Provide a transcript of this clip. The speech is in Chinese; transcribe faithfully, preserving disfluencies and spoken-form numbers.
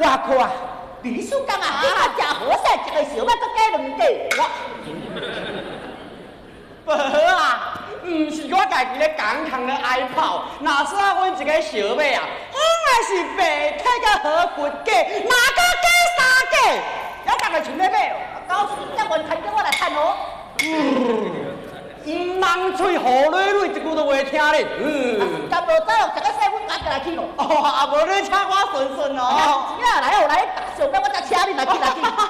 我看李叔公啊，你啊真好势，一个小麦搁加两个， 我。不好啊，唔是我家己咧工厂咧爱跑，哪是啊阮一个小妹啊，我也是白体甲好骨价，哪个加三价？要逐个像咧买哦， 到时才完摊叫我来趁哦。 唔忙嘴胡蕊蕊，一句都袂听咧。嗯。 咁无走，一个细阮家过来去咯。 哦，啊无你请我顺顺哦。 呀，来哦，来，上尾我才请你来去来去。